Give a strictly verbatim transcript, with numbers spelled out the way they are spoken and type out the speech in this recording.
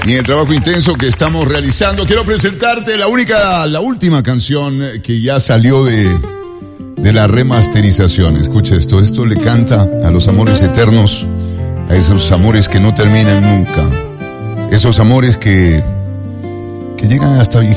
y en el trabajo intenso que estamos realizando. Quiero presentarte la única, la última canción que ya salió de, de la remasterización. Escucha esto, esto le canta a los amores eternos, a esos amores que no terminan nunca, esos amores que, que llegan hasta